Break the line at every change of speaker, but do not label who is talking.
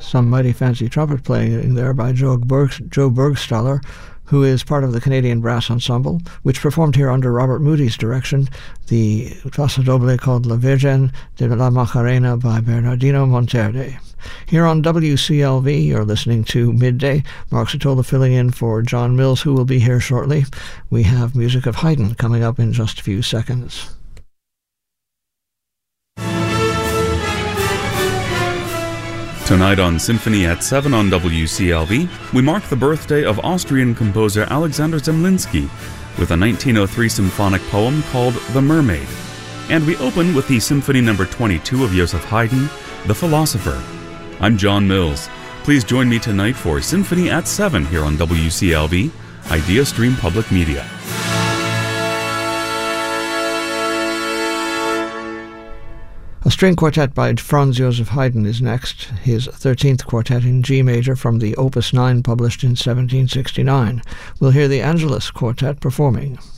some mighty fancy trumpet playing there by Joe Bergstaller, who is part of the Canadian Brass Ensemble, which performed here under Robert Moody's direction, the Paso Doble called La Virgen de la Macarena by Bernardino Monterde. Here on WCLV, you're listening to Midday. Mark Satola filling in for John Mills, who will be here shortly. We have music of Haydn coming up in just a few seconds.
Tonight on Symphony at 7 on WCLV, we mark the birthday of Austrian composer Alexander Zemlinsky with a 1903 symphonic poem called The Mermaid. And we open with the Symphony No. 22 of Joseph Haydn, The Philosopher. I'm John Mills. Please join me tonight for Symphony at 7 here on WCLV, Idea Stream Public Media.
A string quartet by Franz Joseph Haydn is next, his 13th quartet in G major from the Opus 9 published in 1769. We'll hear the Angelus Quartet performing.